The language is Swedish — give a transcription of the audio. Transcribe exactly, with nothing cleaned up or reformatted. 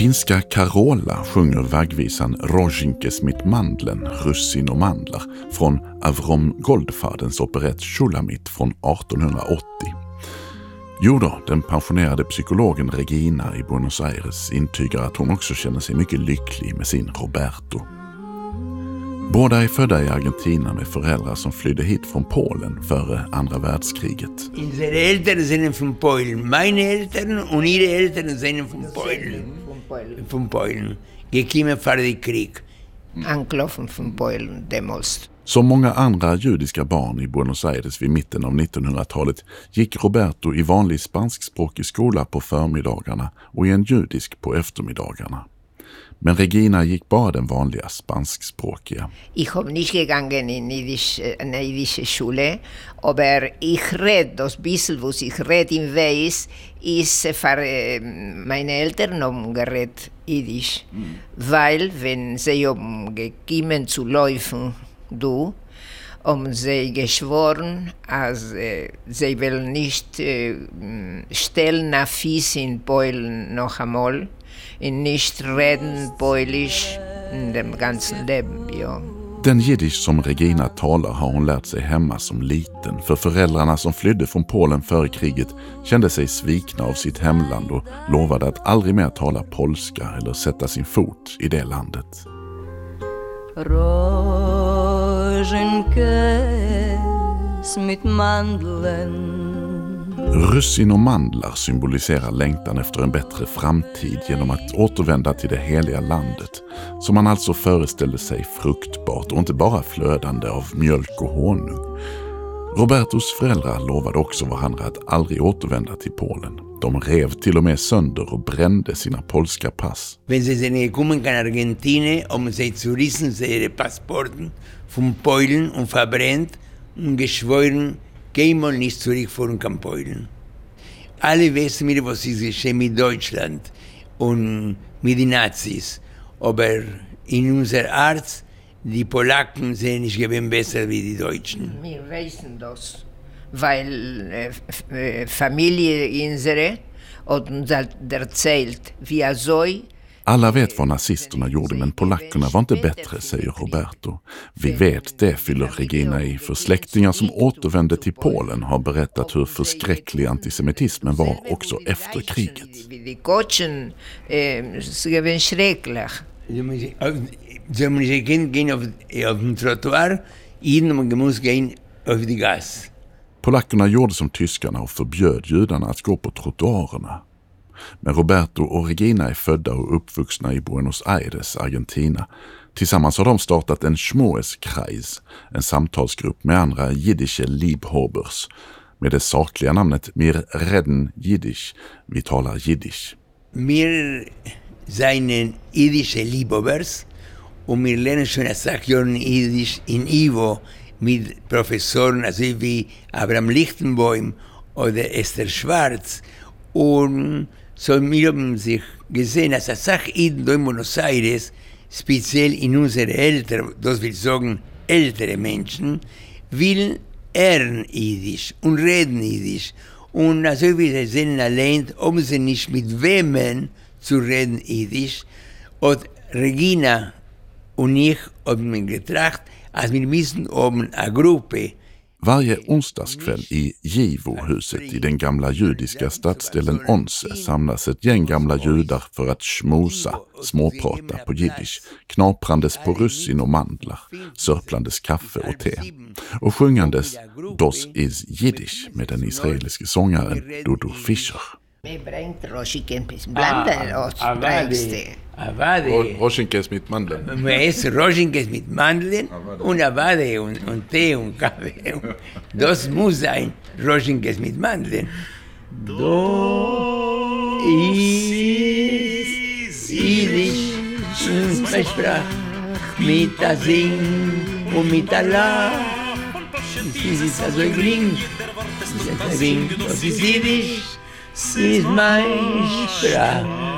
Finska Carola sjunger vägvisan Rožinkes mit mandlen, russin och mandlar från Avrom Goldfadens operett Shulamit från artonhundraåttio. Jo då, den pensionerade psykologen Regina i Buenos Aires intygar att hon också känner sig mycket lycklig med sin Roberto. Båda är födda i Argentina med föräldrar som flydde hit från Polen före andra världskriget. Unsere Eltern sind från Polen. Meine Eltern och ihre Eltern sind från Polen. Från Polen. Gekommen för det krig. Anklaufen från Polen, det måste. Som många andra judiska barn i Buenos Aires vid mitten av nittonhundratalet gick Roberto i vanlig spanskspråkig skola på förmiddagarna och i en judisk på eftermiddagarna. Men Regina gick bara den vanliga spanskspråkiga. Ich habe nicht gegangen in jiddisch, eine jiddische Schule, aber ich red das bisschen, was ich red im Weiß, ist für meine Eltern haben geredet jiddisch. Mm. Weil, wenn sie haben gekommen zu laufen, du, haben sie geschworen, als äh, sie will nicht äh, stellen nach Fies in Polen noch einmal, in nicht reden Polisch in dem ganzen Leben, ja. Den jiddisch som Regina talar har hon lärt sig hemma som liten, för föräldrarna som flydde från Polen före kriget kände sig svikna av sitt hemland och lovade att aldrig mer tala polska eller sätta sin fot i det landet. Rožinkes mit mandlen. Russin och mandlar symboliserar längtan efter en bättre framtid genom att återvända till det heliga landet, som man alltså föreställde sig fruktbart och inte bara flödande av mjölk och honung. Robertos föräldrar lovade också varandra att aldrig återvända till Polen. De rev till och med sönder och brände sina polska pass. Wenn sie sind gekommen in Argentina, um sie zu rissen, ihre Passporten von Polen und verbrennt und geschworen, keinmal nicht zurückfahren kann Polen. Alle wissen wir, was ist geschehen mit Deutschland und mit den Nazis. Aber in unserer Art, die Polacken sind nicht gewinn besser wie die Deutschen. Wir wissen das, weil äh, Familie unsere hat uns erzählt, wie er so. Alla vet vad nazisterna gjorde, men polackerna var inte bättre, säger Roberto. Vi vet det, fyller Regina i, för släktingar som återvände till Polen har berättat hur förskräcklig antisemitismen var också efter kriget. Die Kotschen är schrecklich. Sie haben nicht gekannt, gehen auf, auf dem Trottoir, jeden muss gehen auf die Gas. Polackerna gjorde som tyskarna och förbjöd judarna att gå på trottoarerna. Men Roberto och Regina är födda och uppvuxna i Buenos Aires, Argentina. Tillsammans har de startat en Schmoeskreis, en samtalsgrupp med andra jiddische Liebhabers, med det sakliga namnet Mir Redden Jiddisch, vi talar jiddisch. Wir seien jiddische Liebhabers und wir lernen schon eine Sache Jiddisch in Ivo mit Professoren, also wie Abraham Lichtenboim oder Esther Schwarz. Und so wir haben sich gesehen, als eine Sache in Buenos Aires, speziell in unsere Eltern, das will sagen ältere Menschen, will lernen Jiddisch und reden Jiddisch. Und also wie sie sind allein, haben sie nicht mit wem zu reden Jiddisch. Und Regina und ich haben getracht, als wir müssen oben eine Gruppe. Varje onsdagskväll i Givo-huset i den gamla judiska stadsdelen Onse samlas ett gäng gamla judar för att schmosa, småprata på jiddisch, knaprandes på russin och mandlar, sörplandes kaffe och te och sjungandes Dos is Jiddisch med den israeliske sångaren Dodo Fischer. Mir bringt Rožinkes mit mandlen aus, bringst du. Rožinkes mit mandlen. Wir essen Rožinkes mit Mandeln und Avade und, und Tee und Kaffee. Das muss sein, Rožinkes mit Mandeln. Do ist Jiddisch, unsere Sprache, mit der Sing und mit der Lach. Das ist also gering. Das ist Jiddisch, ist mein Sprache.